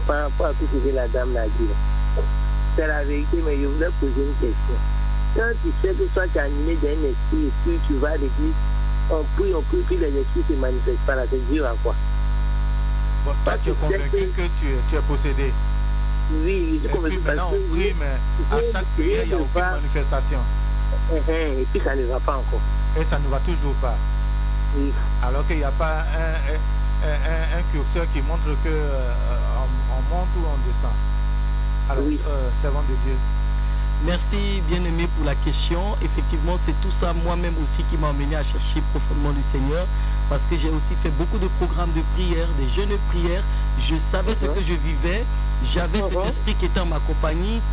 par rapport à tout ce que la dame l'a dit. C'est la vérité, mais je voulais poser une question. Quand tu sais que toi tu es animé d'un esprit et puis tu vas à l'église, on prie, puis les esprits ne se manifestent pas là, c'est dur à quoi? Bon, toi tu es convaincu que tu es possédé. Oui, je suis convaincu. Maintenant on prie, mais à chaque prière, il n'y a aucune manifestation. Et puis ça ne va pas encore. Et ça ne va toujours pas. Oui. Alors qu'il n'y a pas un curseur qui montre que on monte ou on descend. Alors, oui. Servant de Dieu. Merci bien-aimé pour la question. Effectivement, c'est tout ça moi-même aussi qui m'a amené à chercher profondément le Seigneur, parce que j'ai aussi fait beaucoup de programmes de prière, des jeûnes de prière. Je savais ce que je vivais, j'avais cet esprit qui était en ma compagnie.